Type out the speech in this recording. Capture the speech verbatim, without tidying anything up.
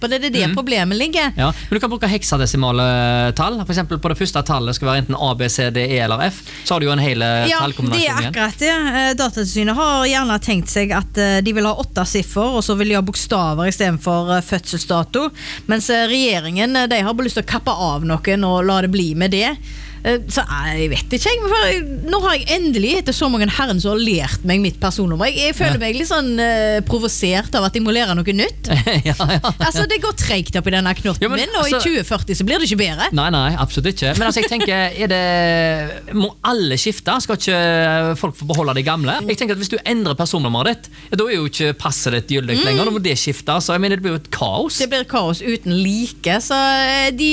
det er det mm. problemet ligger. Ja, men du kan bruke heksadesimale tall. For eksempel på det første tallet skal være enten A, B, C, D, E eller F. Så har du jo en hel ja, tallkombinasjon igjen. Ja, det er akkurat det. Datatilsynet har gjerne tenkt seg at de vil ha åtte siffer, og så vil de ha bokstaver i stedet for fødselsdato. Mens regjeringen, de har bare lyst til å kappe av noen og la det bli med det. Så jeg vet ikke jeg, nå har jeg endelig etter så mange herren som har lært meg mitt personnummer. Jeg, jeg føler meg litt sånn uh, provosert av at jeg må lære noe nytt. ja, ja, ja. Altså det går tregt opp i denne knotten ja, men, min, og altså, i tjue førti så blir det ikke bedre. Nei, nei, absolutt ikke. Men altså jeg tenker, er det, må alle skifte? Skal ikke folk få beholde de gamle? Jeg tenker at hvis du endrer personnummeret ditt, da er jo ikke passet ditt gyldig lenger, mm. da må det skifte. Så jeg mener det blir jo et kaos. Det blir kaos uten like, så de